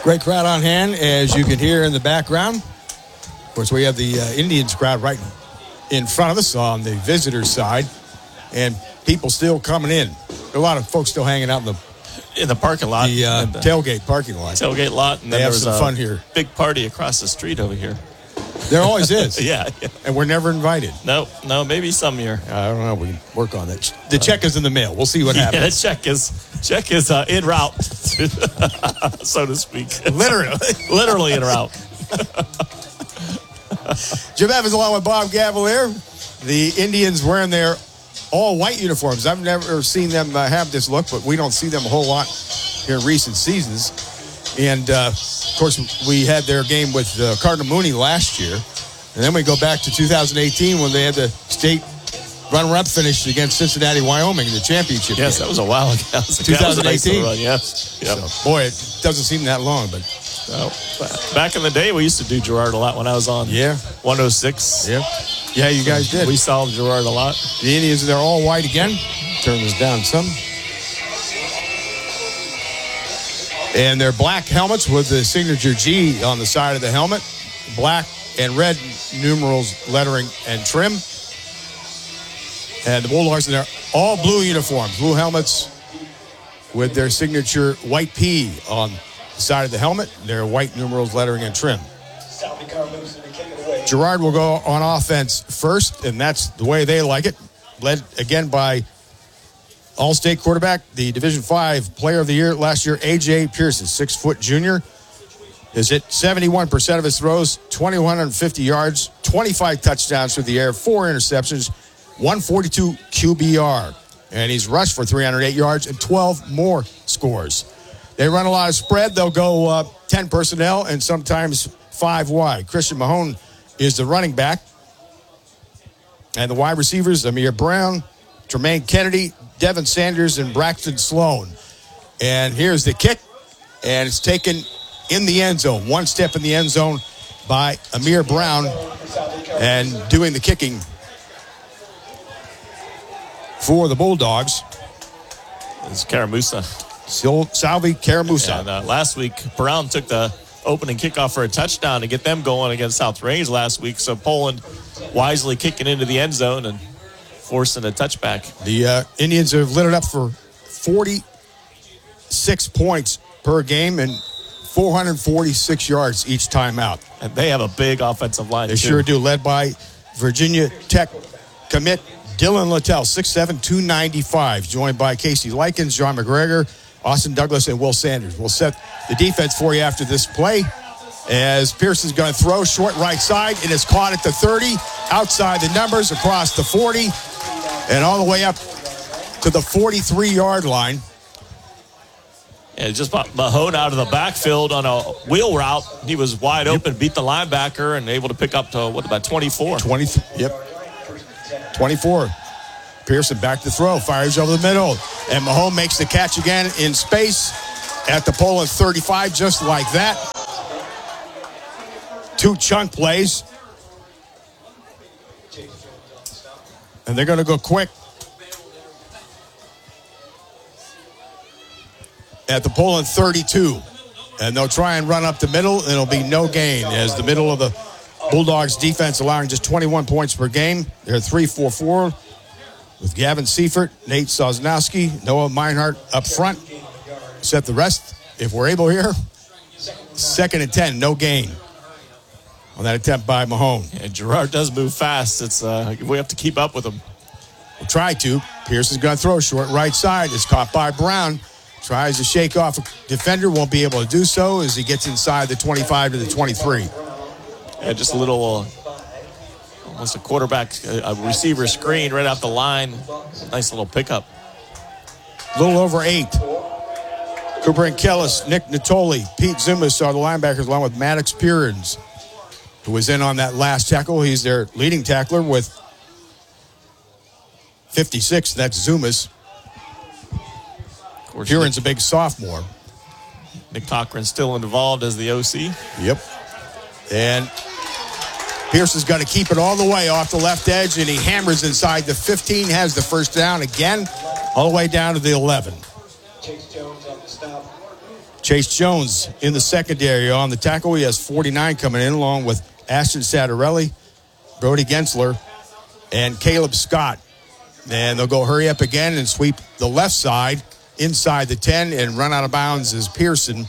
Great crowd on hand, as you can hear in the background. Of course, we have the Indians crowd right in front of us on the visitor side, and people still coming in. A lot of folks still hanging out in the parking lot. The tailgate parking lot. Tailgate lot. And they have some fun here. Big party across the street over here. There always is. Yeah. And we're never invited. No, maybe some year. I don't know. We can work on that. The check is in the mail. We'll see what happens. Yeah, the check is en route, so to speak. Literally en route. Jim Evans along with Bob Gavalier. The Indians wearing their all-white uniforms. I've never seen them have this look, but we don't see them a whole lot here in recent seasons. And, of course, we had their game with Cardinal Mooney last year. And then we go back to 2018 when they had the state runner-up finish against Cincinnati, Wyoming in the championship game. That was a while ago. 2018? Yes. Yep. So, boy, it doesn't seem that long, but... back in the day, we used to do Girard a lot when I was on 106. Yeah, you guys did. We solved Girard a lot. The Indians, they're all white again. Turn this down some. And they're black helmets with the signature G on the side of the helmet. Black and red numerals, lettering, and trim. And the Bulldogs in their all blue uniforms, blue helmets with their signature white P on the side of the helmet. Their white numerals, lettering, and trim. Girard will go on offense first, and that's the way they like it. Led again by All-State quarterback, the Division V Player of the Year last year, A.J. Pearson, 6-foot junior. Has hit 71% of his throws, 2,150 yards, 25 touchdowns through the air, 4 interceptions, 142 QBR. And he's rushed for 308 yards and 12 more scores. They run a lot of spread. They'll go 10 personnel and sometimes 5 wide. Christian Mahone is the running back. And the wide receivers, Amir Brown, Tremaine Kennedy, Devin Sanders, and Braxton Sloan. And here's the kick. And it's taken in the end zone. One step in the end zone by Amir Brown. And doing the kicking for the Bulldogs. It's Caramusa. Salvi Caramusa. And last week, Brown took the opening kickoff for a touchdown to get them going against South Range last week. So Poland wisely kicking into the end zone and forcing a touchback. The Indians have lit it up for 46 points per game and 446 yards each time out. And they have a big offensive line, They sure do, led by Virginia Tech commit Dylan Littell, 6'7", 295, joined by Casey Likens, John McGregor, Austin Douglas, and Will Sanders. We'll set the defense for you after this play as Pearson's going to throw short right side. It is caught at the 30, outside the numbers, across the 40, and all the way up to the 43-yard line. Yeah, just Mahone out of the backfield on a wheel route. He was wide open, beat the linebacker, and able to pick up to, about 24? 24. Pearson back to throw, fires over the middle, and Mahone makes the catch again in space at the Poland 35, just like that. 2 chunk plays. And they're going to go quick at the Poland 32. And they'll try and run up the middle, and it'll be no gain as the middle of the Bulldogs defense allowing just 21 points per game. They're 3-4-4 with Gavin Seifert, Nate Sosnowski, Noah Meinhardt up front. Set the rest, if we're able here. 2nd and 10, no gain on that attempt by Mahone. And Girard does move fast. It's we have to keep up with him. We'll try to. Pearson's going to throw short right side. It's caught by Brown. Tries to shake off a defender. Won't be able to do so as he gets inside the 25 to the 23. Yeah, just a little, almost a quarterback, a receiver screen right off the line. Nice little pickup. A little over 8. Cooper and Kellis, Nick Natoli, Pete Zumas are the linebackers along with Maddox Pierens, who was in on that last tackle. He's their leading tackler with 56. That's Zumas. Pieren's a big sophomore. Nick Cochran's still involved as the OC. Yep. And Pearson's got to keep it all the way off the left edge, and he hammers inside the 15, has the first down again, all the way down to the 11. Chase Jones in the secondary on the tackle. He has 49 coming in, along with Ashton Satterelli, Brody Gensler, and Caleb Scott. And they'll go hurry up again and sweep the left side inside the 10 and run out of bounds as Pearson.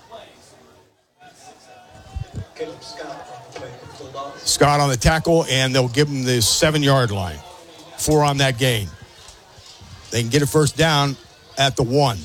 Scott on the tackle, and they'll give him the 7-yard line. 4 on that gain. They can get a first down at the 1.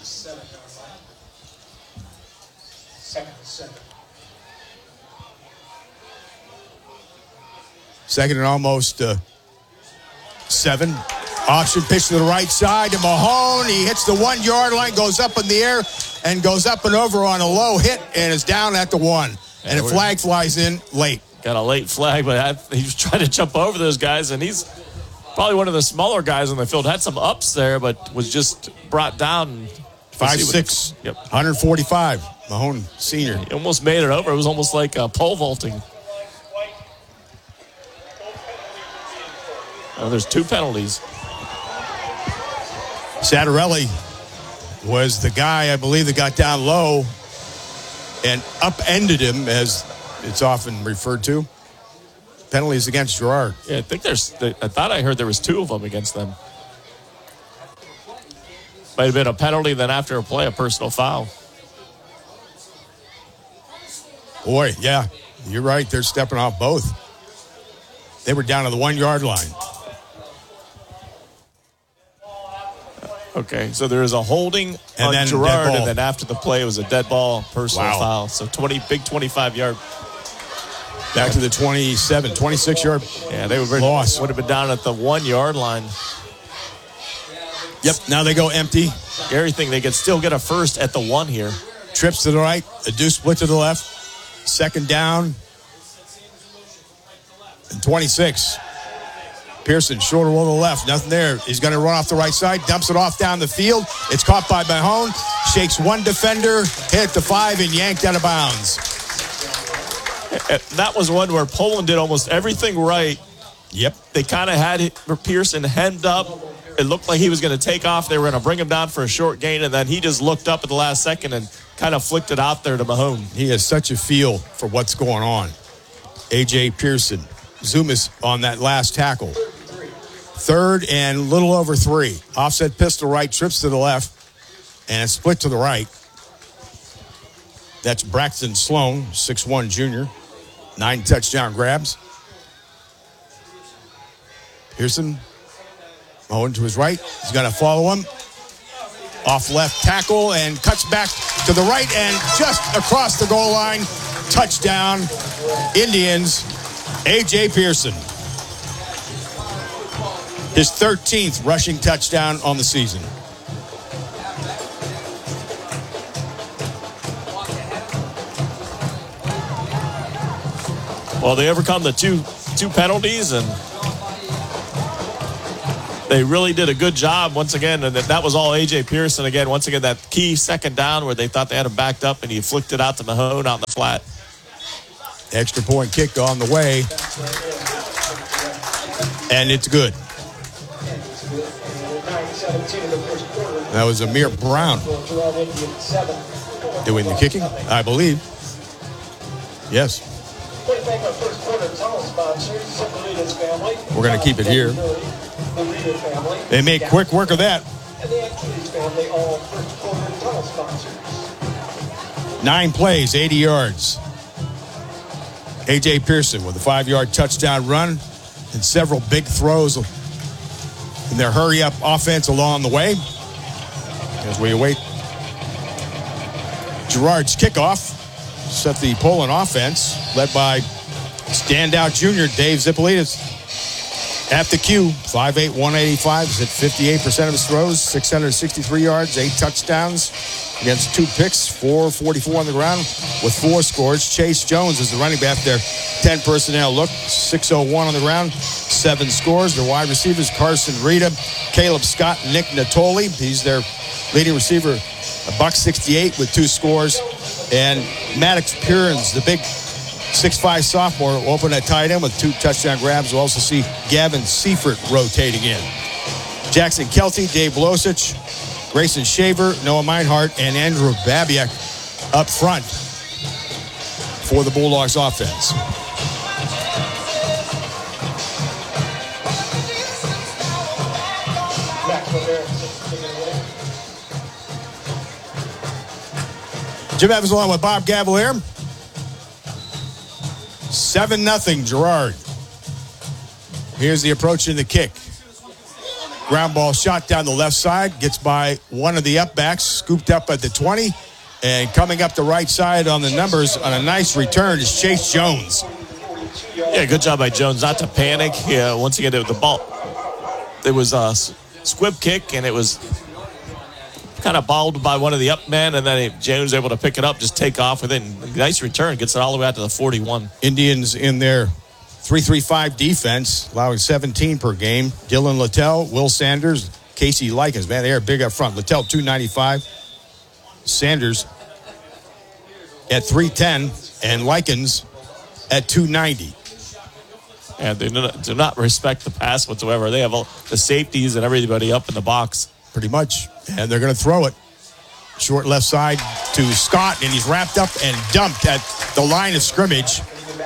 Second and almost 7. Option pitch to the right side to Mahone. He hits the 1-yard line, goes up in the air, and goes up and over on a low hit, and is down at the 1. And a flag flies in late. Got a late flag, but he was trying to jump over those guys, and he's probably one of the smaller guys on the field. Had some ups there, but was just brought down. 5'6", yep. 145, Mahone Sr. He almost made it over. It was almost like pole vaulting. Oh, there's 2 penalties. Satterelli was the guy, I believe, that got down low and upended him, as it's often referred to. Penalties against Girard. Yeah, I think I thought I heard there was 2 of them against them. Might have been a penalty, then after a play, a personal foul. Boy, yeah, you're right. They're stepping off both. They were down to the 1-yard line. Okay, so there is a holding on Girard, and then after the play, it was a dead ball, personal foul. So big 25-yard. Back to the 26-yard. Yeah, they would have been down at the 1-yard line. Yep, now they go empty. Scary thing, they could still get a first at the 1 here. Trips to the right, a deuce split to the left. Second down. And 26. Pearson, shorter roll to the left, nothing there. He's going to run off the right side, dumps it off down the field. It's caught by Mahone, shakes one defender, hit the 5, and yanked out of bounds. That was one where Poland did almost everything right. Yep. They kind of had Pearson hemmed up. It looked like he was going to take off. They were going to bring him down for a short gain, and then he just looked up at the last second and kind of flicked it out there to Mahone. He has such a feel for what's going on. A.J. Pearson. Zumas on that last tackle. 3rd and a little over 3. Offset pistol right, trips to the left, and a split to the right. That's Braxton Sloan, 6'1" junior. 9 touchdown grabs. Pearson, Mahone to his right. He's going to follow him. Off left tackle and cuts back to the right and just across the goal line. Touchdown, Indians. A.J. Pearson. His 13th rushing touchdown on the season. Well, they overcome the two penalties, and they really did a good job once again. And that was all A.J. Pearson again. Once again, that key second down where they thought they had him backed up, and he flicked it out to Mahone out in the flat. Extra point kick on the way. And it's good. That was Amir Brown doing the kicking, I believe. Yes. We're going to keep it here. They made quick work of that. 9 plays, 80 yards. A.J. Pearson with a 5-yard touchdown run and several big throws in their hurry-up offense along the way. As we await Girard's kickoff, set the Poland offense, led by standout junior Dave Zipolitis. At the cue, 5'8", 185, is at 58% of his throws, 663 yards, 8 touchdowns against 2 picks, 444 on the ground with 4 scores. Chase Jones is the running back. Their 10 personnel look, 601 on the ground, 7 scores. Their wide receivers, Carson Rita, Caleb Scott, Nick Natoli. He's their leading receiver, $168 with 2 scores. And Maddox Pierens, the big 6'5" sophomore, open at tight end with 2 touchdown grabs. We'll also see Gavin Seifert rotating in. Jackson Kelty, Dave Blosich, Grayson Shaver, Noah Meinhardt, and Andrew Babiak up front for the Bulldogs offense. Jim Evans along with Bob Gavalier. 7-0 Girard. Here's the approach in the kick. Ground ball shot down the left side. Gets by one of the up backs. Scooped up at the 20. And coming up the right side on the numbers on a nice return is Chase Jones. Yeah, good job by Jones not to panic. Yeah, once again, the ball, it was a squib kick, and it was kind of balled by one of the up men, and then Jones able to pick it up, just take off with it. Nice return, gets it all the way out to the 41. Indians in their 3-3-5 defense, allowing 17 per game. Dylan Littell, Will Sanders, Casey Likens. Man, they are big up front. Littell, 295. Sanders at 310, and Likens at 290. And they do not respect the pass whatsoever. They have all the safeties and everybody up in the box. Pretty much. And they're going to throw it. Short left side to Scott, and he's wrapped up and dumped at the line of scrimmage.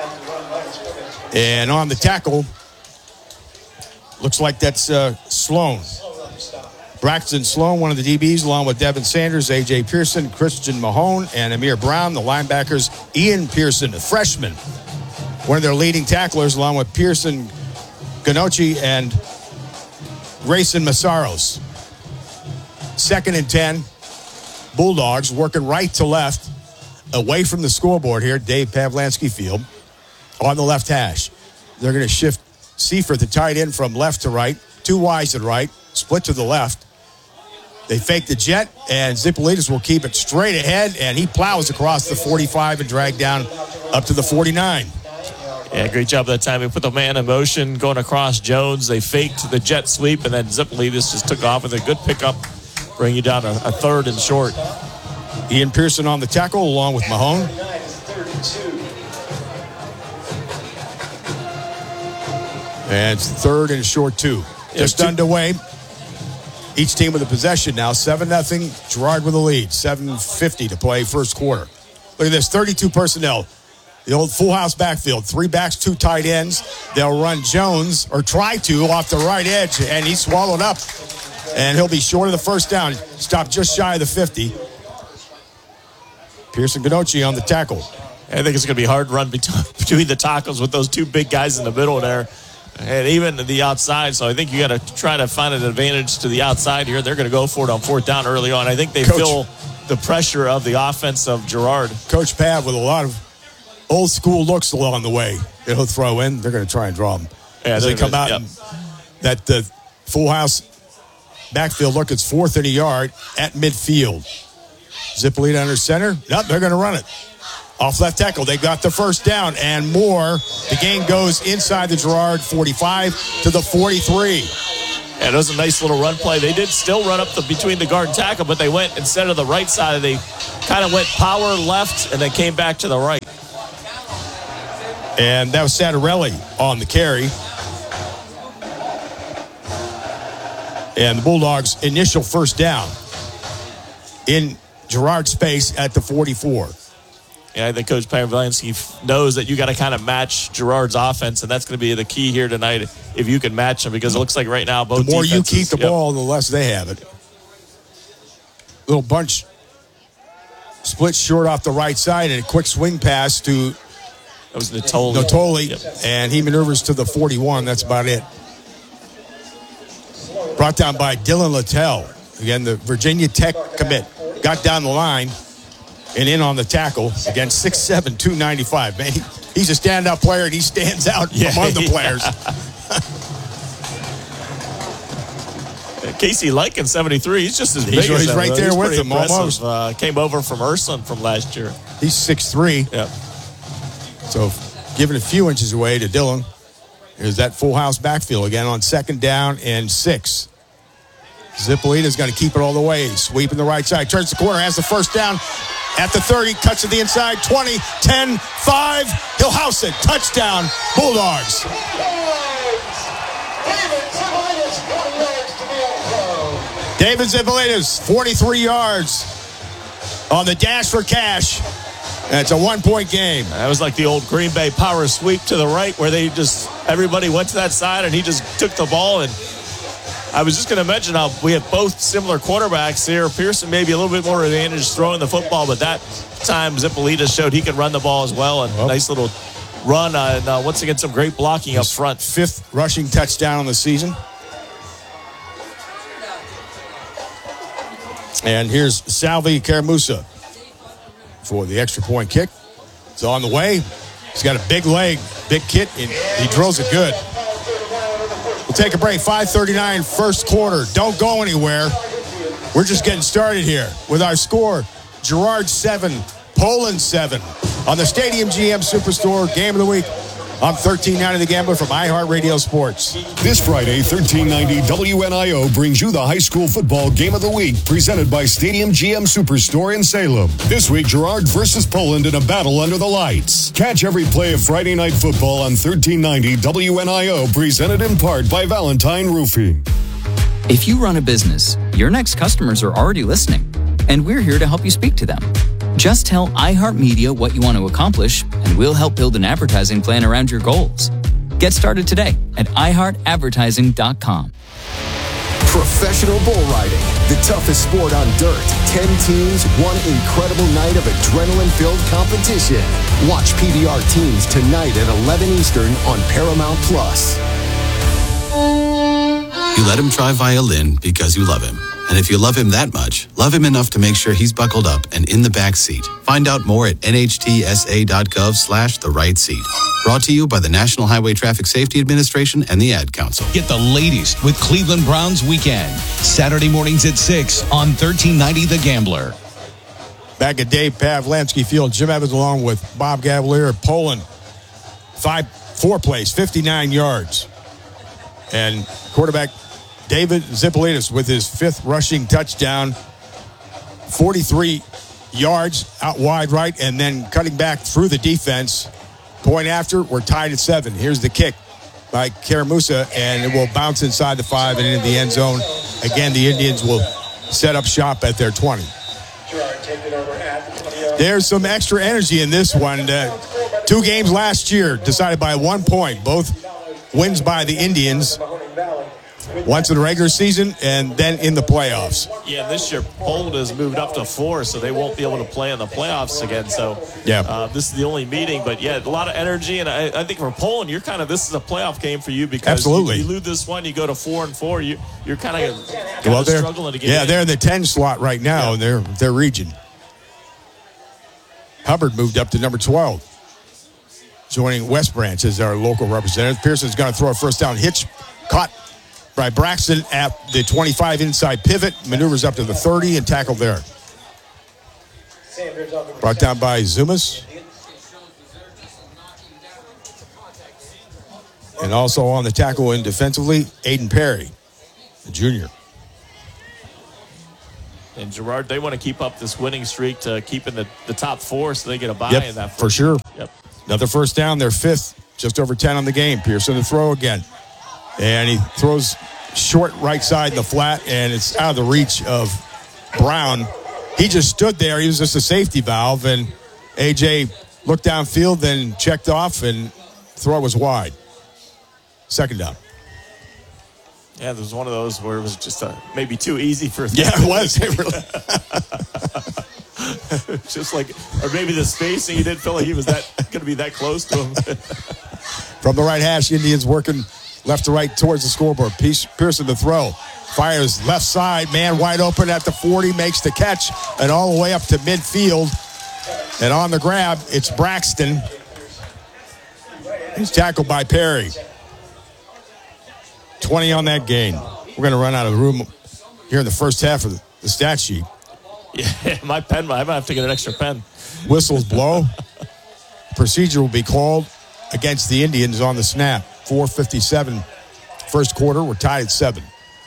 And on the tackle, looks like that's Sloan. Braxton Sloan, one of the DBs, along with Devin Sanders, A.J. Pearson, Christian Mahone, and Amir Brown. The linebackers, Ian Pearson, a freshman, one of their leading tacklers, along with Pearson, Ganochi, and Grayson Massaros. 2nd and 10. Bulldogs working right to left, away from the scoreboard here, Dave Pavlansky Field, on the left hash. They're going to shift Seifert, the tight end, from left to right, 2 wides to the right, split to the left. They fake the jet, and Zipolitis will keep it straight ahead, and he plows across the 45 and drag down up to the 49. Yeah, great job that time. They put the man in motion, going across Jones. They faked the jet sweep, and then Zipolitis just took off with a good pickup, bring you down a 3rd and short. Ian Pearson on the tackle, along with Mahone. And it's 3rd and short 2. Just underway. Each team with a possession now. 7-0. Girard with the lead. 7:50 to play first quarter. Look at this. 32 personnel. The old full house backfield. 3 backs, 2 tight ends. They'll run Jones, or try to, off the right edge. And he's swallowed up. And he'll be short of the first down. Stopped just shy of the 50. Pearson Ganochi on the tackle. I think it's going to be hard run between the tackles with those 2 big guys in the middle there. And even the outside, so I think you got to try to find an advantage to the outside here. They're going to go for it on 4th down early on. I think they feel the pressure of the offense of Girard. Coach Pav with a lot of old school looks along the way that he'll throw in. They're going to try and draw them. Yeah, as they come out. Yep. That the full house backfield look, it's 4th and a yard at midfield. Zipolita under center. Nope, they're going to run it. Off left tackle, they got the first down and more. The game goes inside the Girard 45 to the 43. And it was a nice little run play. They did still run up between the guard and tackle, but they went, instead of the right side, they kind of went power left and then came back to the right. And that was Santarelli on the carry. And the Bulldogs' initial first down in Girard space at the 44. Yeah, I think Coach Pavlansky knows that you got to kind of match Girard's offense, and that's going to be the key here tonight if you can match them, because it looks like right now both the more defenses, you keep the ball, the less they have it. Little bunch split short off the right side, and a quick swing pass to that was Natoli. And he maneuvers to the 41. That's about it. Brought down by Dylan Littell. Again, the Virginia Tech commit. Got down the line and in on the tackle. Again, 6'7", 295. Man, he's a standout player, and he stands out among the players. Casey Likens, 73. He's just as big as him. He's right there with him, almost. Came over from Ursuline from last year. He's 6'3". Yep. So giving a few inches away to Dylan. Here's that full house backfield again on 2nd down and 6. Zipolita's going to keep it all the way. Sweeping the right side. Turns the corner. Has the first down at the 30. Cuts to the inside. 20, 10, 5. He'll house it. Touchdown, Bulldogs. David Zipolitas, 43 yards. on the dash for cash. And it's a 1-point game. That was like the old Green Bay power sweep to the right where everybody went to that side and he just took the ball. And I was just going to mention how we have both similar quarterbacks here. Pearson maybe a little bit more advantage throwing the football, but that time Zipolitas showed he could run the ball as well. And nice little run. And once again, some great blocking up front. 5th rushing touchdown on the season. And here's Salvi Caramusa for the extra point kick. It's on the way. He's got a big leg, big kit, and he drills it good. We'll take a break. 5:39 first quarter. Don't go anywhere. We're just getting started here with our score. Girard 7, Poland 7 on the Stadium GM Superstore Game of the Week. I'm 1390 The Gambler from iHeartRadio Sports. This Friday, 1390 WNIO brings you the high school football Game of the Week presented by Stadium GM Superstore in Salem. This week, Girard versus Poland in a battle under the lights. Catch every play of Friday Night Football on 1390 WNIO presented in part by Valentine Roofing. If you run a business, your next customers are already listening, and we're here to help you speak to them. Just tell iHeartMedia what you want to accomplish, and we'll help build an advertising plan around your goals. Get started today at iHeartAdvertising.com. Professional bull riding, the toughest sport on dirt. 10 teams, one incredible night of adrenaline-filled competition. Watch PBR Teams tonight at 11 Eastern on Paramount+. You let him try violin because you love him. And if you love him that much, love him enough to make sure he's buckled up and in the back seat. Find out more at nhtsa.gov/the right seat. Brought to you by the National Highway Traffic Safety Administration and the Ad Council. Get the latest with Cleveland Browns Weekend. Saturday mornings at 6 on 1390 The Gambler. Back at Dave Pavlansky Field, Jim Evans along with Bob Gavalier. Poland, 4 plays, 59 yards. And quarterback David Zipolitas with his 5th rushing touchdown, 43 yards out wide right, and then cutting back through the defense. Point after, we're tied at 7. Here's the kick by Caramusa, and it will bounce inside the 5 and into the end zone. Again, the Indians will set up shop at their 20. There's some extra energy in this one. 2 games last year decided by 1 point, both wins by the Indians. Once in the regular season and then in the playoffs. Yeah, this year Poland has moved up to 4, so they won't be able to play in the playoffs again. So this is the only meeting. But, yeah, a lot of energy. And I think for Poland, this is a playoff game for you because absolutely. You lose this one, you go to 4-4. You're kind of struggling to get in. They're in the 10 slot right now in their region. Hubbard moved up to number 12. Joining West Branch as our local representative. Pearson's going to throw a first down hitch. Caught by Braxton at the 25 inside pivot, maneuvers up to the 30 and tackled there. Brought down by Zumas. And also on the tackle and defensively, Aiden Perry, the junior. And Girard, they want to keep up this winning streak to keep in the top 4 so they get a bye in that. For sure. Yep. Another first down, their 5th, just over 10 on the game. Pearson to throw again. And he throws short right side in the flat, and it's out of the reach of Brown. He just stood there. He was just a safety valve, and A.J. looked downfield, then checked off, and throw was wide. Second down. Yeah, there was one of those where it was just maybe too easy for them. Yeah, it was. Just like, or maybe the spacing, he didn't feel like he was going to be that close to him. From the right hash, Indians working left to right towards the scoreboard. Pearson to throw. Fires left side. Man wide open at the 40. Makes the catch. And all the way up to midfield. And on the grab, it's Braxton. He's tackled by Perry. 20 on that gain. We're going to run out of room here in the first half of the stat sheet. Yeah, my pen. I might have to get an extra pen. Whistles blow. Procedure will be called against the Indians on the snap. 4:57 first quarter. We're tied at 7.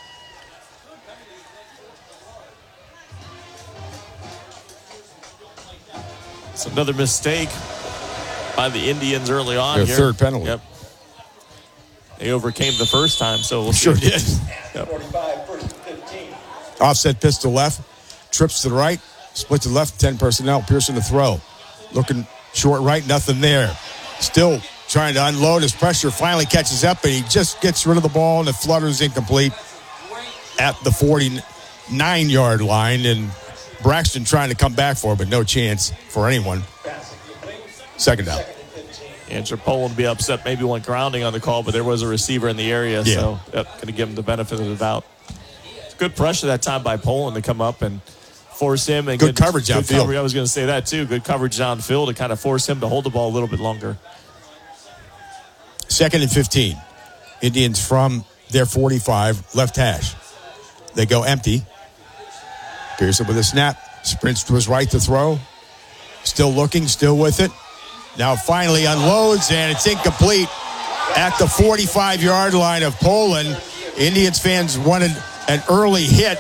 It's another mistake by the Indians early on. Their here. Third penalty. Yep. They overcame the first time, so we'll sure see. Did. Yep. Offset pistol left. Trips to the right. Split to left, 10 personnel. Pearson to throw. Looking short right, nothing there. Still trying to unload. His pressure finally catches up, and he just gets rid of the ball, and the flutter's incomplete at the 49-yard line. And Braxton trying to come back for it, but no chance for anyone. Second down. Andrew Poland would be upset, maybe went grounding on the call, but there was a receiver in the area, so going to give him the benefit of the doubt. Good pressure that time by Poland to come up and force him. And good coverage downfield. I was going to say that too. Good coverage downfield to kind of force him to hold the ball a little bit longer. 2nd and 15. Indians from their 45, left hash. They go empty. Pearson with a snap. Sprints to his right to throw. Still looking, still with it. Now finally unloads, and it's incomplete at the 45-yard line of Poland. Indians fans wanted an early hit.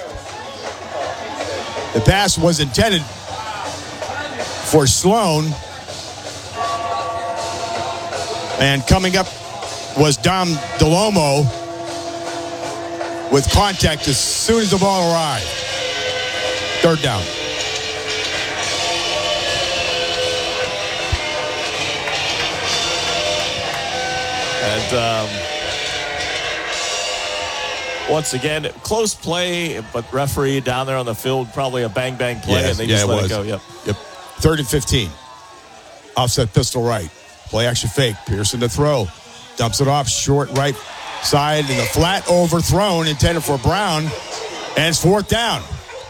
The pass was intended for Sloan. And coming up was Dom DeLomo with contact as soon as the ball arrived. Third down. And once again, close play, but referee down there on the field, probably a bang-bang play, and they just let it go. Yep. 3rd and 15. Offset pistol right. Play action fake. Pearson to throw. Dumps it off short right side, and the flat overthrown intended for Brown, and it's 4th down.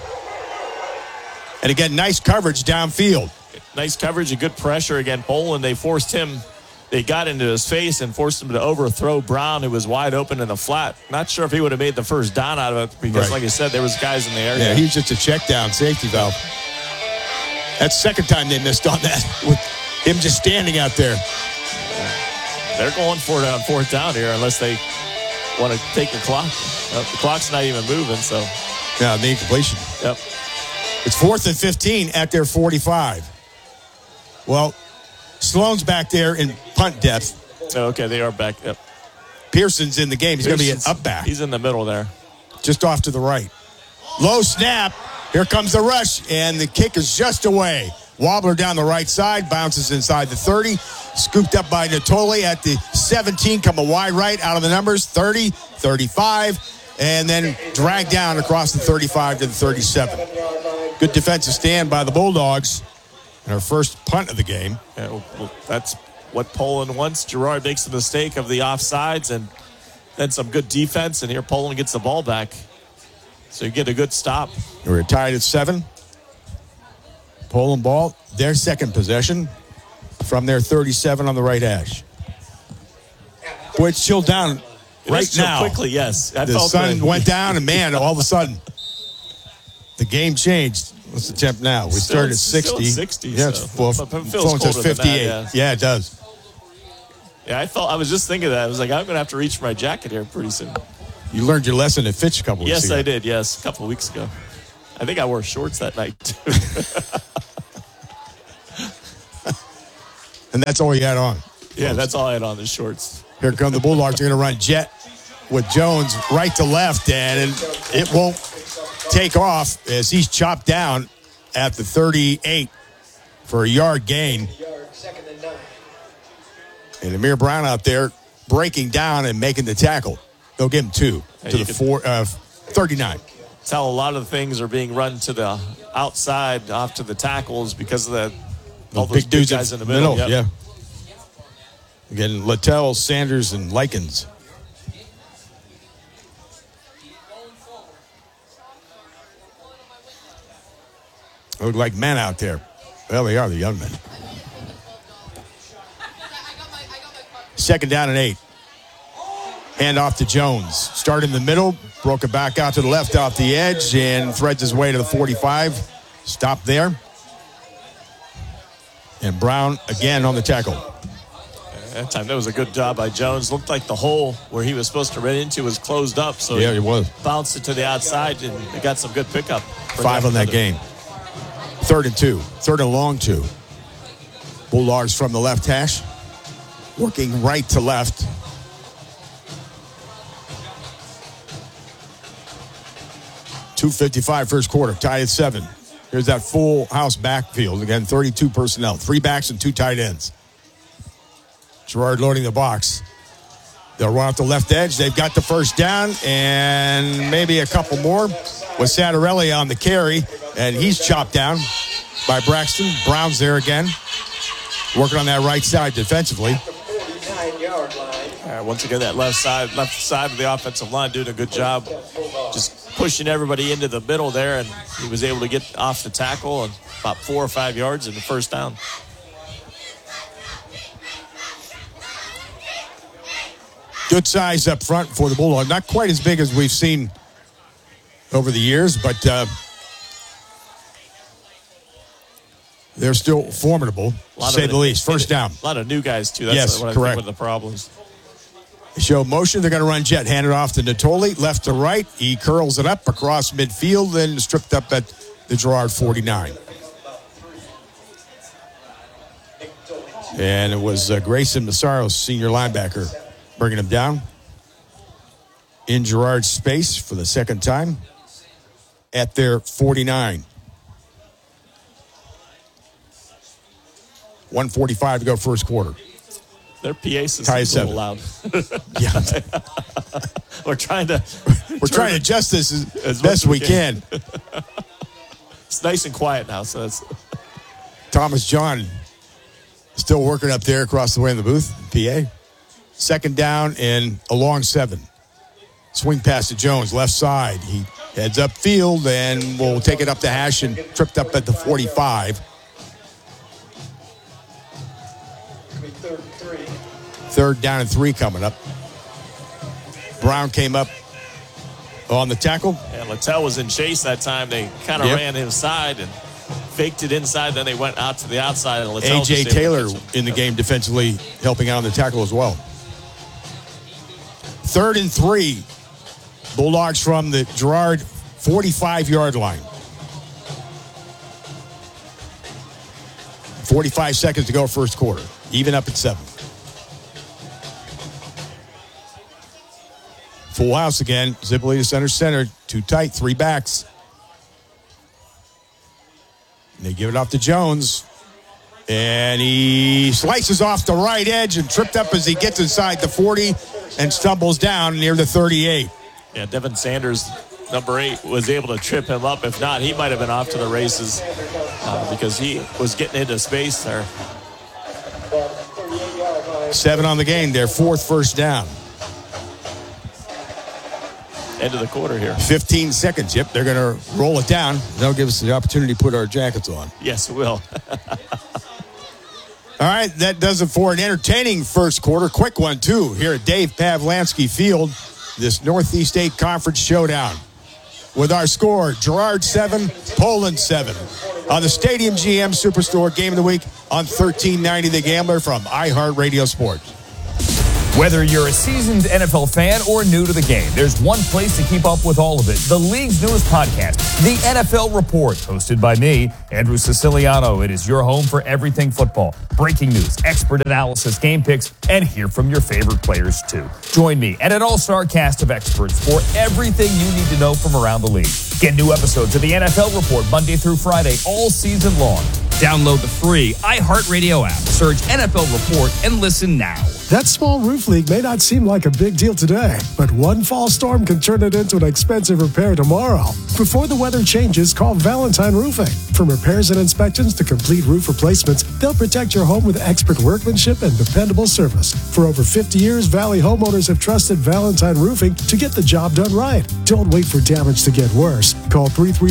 And again, nice coverage downfield. Nice coverage and good pressure. Again, Poland, they forced him. They got into his face and forced him to overthrow Brown, who was wide open in the flat. Not sure if he would have made the first down out of it because, like I said, there was guys in the area. Yeah, he was just a check down safety valve. That's the second time they missed on that with him just standing out there. They're going for it on 4th down here unless they want to take the clock. The clock's not even moving, so. Yeah, the incompletion. Yep. It's 4th and 15 at their 45. Well, Sloan's back there in punt depth. Oh, okay, they are back. Yep. Pearson's in the game. He's going to be an up back. He's in the middle there. Just off to the right. Low snap. Here comes the rush, and the kick is just away. Wobbler down the right side, bounces inside the 30. Scooped up by Natoli at the 17, coming wide right out of the numbers. 30, 35, and then dragged down across the 35 to the 37. Good defensive stand by the Bulldogs. And our first punt of the game. Yeah, well, that's what Poland wants. Girard makes the mistake of the offsides and then some good defense. And here Poland gets the ball back. So you get a good stop. We're tied at 7. Poland ball, their second possession from their 37 on the right hash. Boy, it's chilled down right now. Quickly, yes. The sun went down, and man, all of a sudden, the game changed. What's the temp now? We started at 60. Still at 60. Yeah, so. it's phone says 58. Yeah, it does. Yeah, I was just thinking that. I was like, I'm going to have to reach for my jacket here pretty soon. You learned your lesson at Fitch a couple weeks ago. Yes, I did. Yes, a couple of weeks ago. I think I wore shorts that night, too. And that's all you had on. Yeah, that's all I had on, the shorts. Here come the Bulldogs. They're going to run jet with Jones right to left, and it won't take off as he's chopped down at the 38 for a yard gain. And Amir Brown out there breaking down and making the tackle. They'll give him 2 to the 39. That's how a lot of things are being run to the outside, off to the tackles because of all those big guys in the middle. Yep. Yeah. Again, Littell, Sanders, and Likens. Look like men out there. Well, they are the young men. Second down and 8. Hand off to Jones. Start in the middle. Broke it back out to the left off the edge and threads his way to the 45. Stop there. And Brown again on the tackle. That time, that was a good job by Jones. Looked like the hole where he was supposed to run into was closed up. So yeah, it was. Bounced it to the outside and they got some good pickup. 5 on that game. 3rd and 2. 3rd and long 2. Bulldogs from the left hash. Working right to left. .255 first quarter. Tied at 7. Here's that full house backfield. Again, 32 personnel, 3 backs and 2 tight ends. Girard loading the box. They'll run off the left edge. They've got the first down and maybe a couple more with Santarelli on the carry. And he's chopped down by Braxton. Brown's there again, working on that right side defensively. Once again, that left side of the offensive line doing a good job just pushing everybody into the middle there, and he was able to get off the tackle and about 4 or 5 yards in the first down. Good size up front for the Bulldogs. Not quite as big as we've seen over the years, but they're still formidable, to say the least. First down. A lot of new guys, too. That's what I think one of the problems. They show motion. They're going to run jet. Hand it off to Natoli, left to right. He curls it up across midfield, then stripped up at the Girard 49. And it was Grayson Massaro, senior linebacker, bringing him down in Girard's space for the second time at their 49. 1:45 to go first quarter. Their PA system is a little loud. Yeah. We're trying to adjust this as best we can. It's nice and quiet now, so that's Thomas John still working up there across the way in the booth, PA. Second down and a long 7. Swing pass to Jones, left side. He heads upfield and will take it up the hash and tripped up at the 45. Third down and 3 coming up. Brown came up on the tackle. And Littell was in chase that time. They kind of ran inside and faked it inside. Then they went out to the outside. And Littell A.J. Taylor in the game defensively, helping out on the tackle as well. 3rd and 3. Bulldogs from the Girard 45-yard line. 45 seconds to go first quarter. Even up at 7. Full house again. Zipolita center. 2 tight, 3 backs. And they give it off to Jones. And he slices off the right edge and tripped up as he gets inside the 40 and stumbles down near the 38. Yeah, Devin Sanders, number 8, was able to trip him up. If not, he might have been off to the races because he was getting into space there. 7 on the game. Their 4th first down. End of the quarter here. 15 seconds. Yep, they're going to roll it down. That'll give us the opportunity to put our jackets on. Yes, it will. All right, that does it for an entertaining first quarter. Quick one, too, here at Dave Pavlansky Field. This Northeast 8 Conference Showdown. With our score, Girard 7, Poland 7. On the Stadium GM Superstore Game of the Week on 1390 The Gambler from iHeartRadio Sports. Whether you're a seasoned NFL fan or new to the game, there's one place to keep up with all of it. The league's newest podcast, The NFL Report, hosted by me, Andrew Siciliano. It is your home for everything football. Breaking news, expert analysis, game picks, and hear from your favorite players, too. Join me and an all-star cast of experts for everything you need to know from around the league. Get new episodes of The NFL Report Monday through Friday all season long. Download the free iHeartRadio app. Search NFL Report and listen now. That small roof leak may not seem like a big deal today, but one fall storm can turn it into an expensive repair tomorrow. Before the weather changes, call Valentine Roofing. From repairs and inspections to complete roof replacements, they'll protect your home with expert workmanship and dependable service. For over 50 years, Valley homeowners have trusted Valentine Roofing to get the job done right. Don't wait for damage to get worse. Call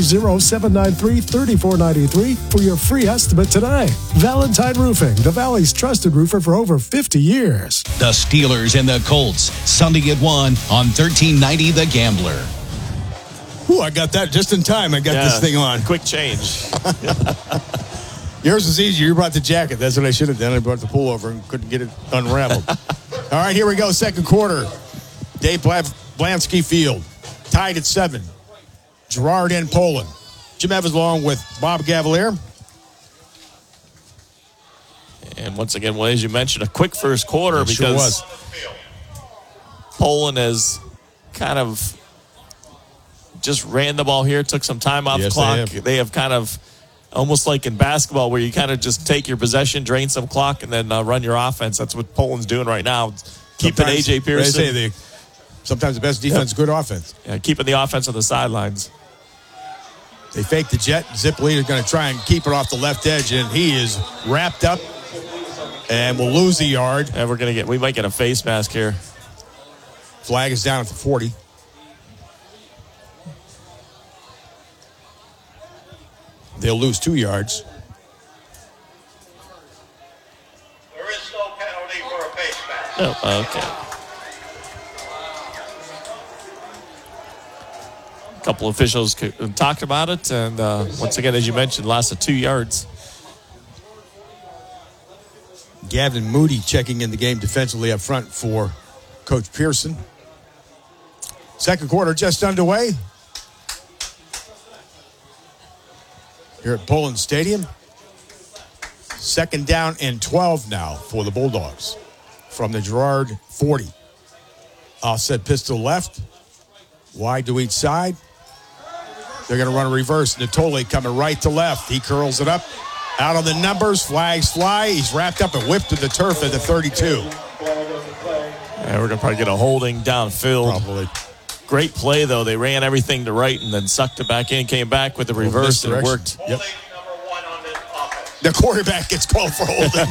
330-793-3493 for your free estimate today. Valentine Roofing, the Valley's trusted roofer for over 50 years. The Steelers and the Colts, Sunday at 1 on 1390 The Gambler. Ooh, I got that just in time. I got this thing on. Quick change. Yours was easier. You brought the jacket. That's what I should have done. I brought the pullover and couldn't get it unraveled. All right, here we go. Second quarter. Dave Blansky Field. Tied at 7. Girard and Poland. Jim Evans along with Bob Gavalier. And once again, well, as you mentioned, a quick first quarter because sure was. Poland has kind of just ran the ball here, took some time off the clock. They have kind of almost like in basketball where you kind of just take your possession, drain some clock, and then run your offense. That's what Poland's doing right now. Keeping A.J. Pearson. Sometimes the best defense is good offense. Yeah, keeping the offense on the sidelines. They fake the jet. Zip leader going to try and keep it off the left edge, and he is wrapped up and will lose a yard. And we might get a face mask here. Flag is down at the 40. They'll lose 2 yards. There is no penalty for a face mask. Oh, okay. A couple officials talked about it, and once again, as you mentioned, loss of 2 yards. Gavin Moody checking in the game defensively up front for Coach Pearson. Second quarter just underway here at Poland Stadium. Second down and 12 now for the Bulldogs from the Girard 40. Offset pistol left, wide to each side. They're going to run a reverse. Natoli coming right to left. He curls it up. Out on the numbers. Flags fly. He's wrapped up and whipped to the turf at the 32. Yeah, we're going to probably get a holding downfield. Probably. Great play, though. They ran everything to right and then sucked it back in, came back with the reverse, and it worked. Yep. The quarterback gets called for holding.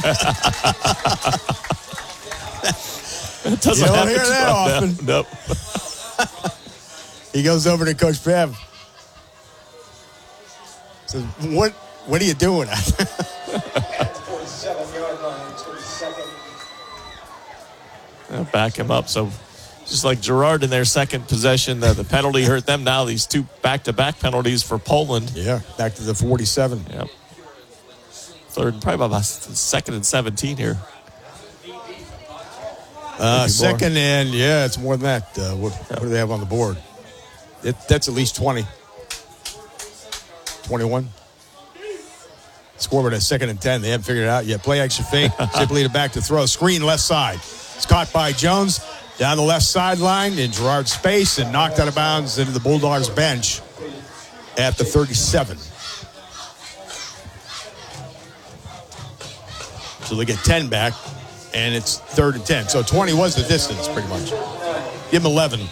It doesn't you don't hear that often. Nope. He goes over to Coach Bev. Says, what are you doing? Back him up. So just like Girard in their second possession, the penalty hurt them. Now these 2 back-to-back penalties for Poland. Yeah, back to the 47. Yep. Third, probably about 2nd and 17 here. Second and, yeah, it's more than that. What do they have on the board? That's at least 20. 21. Scoreboard at 2nd and 10. They haven't figured it out yet. Play action fake. Zip leader back to throw. Screen left side. It's caught by Jones down the left sideline in Girard's space and knocked out of bounds into the Bulldogs bench at the 37. So they get 10 back, and it's 3rd and 10. So 20 was the distance, pretty much. Give them 11.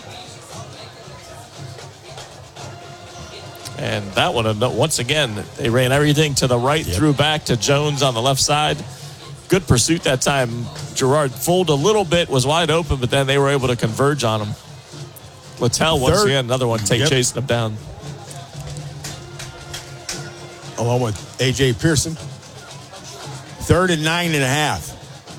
And that one, once again, they ran everything to the right, threw back to Jones on the left side. Good pursuit that time. Girard fooled a little bit, was wide open, but then they were able to converge on him. Littell, once again, another one, chasing them down. Along with A.J. Pearson. 3rd and 9.5.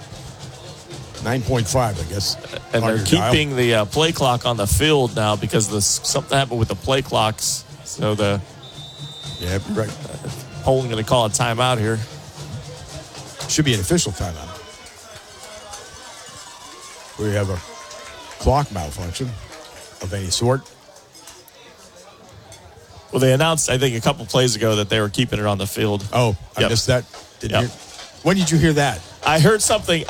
9.5, I guess. And they're keeping the play clock on the field now because something happened with the play clocks. So right. Poland going to call a timeout here. Should be an official timeout. We have a clock malfunction of any sort. Well, they announced, I think, a couple plays ago that they were keeping it on the field. Oh, I missed that. When did you hear that? I heard something.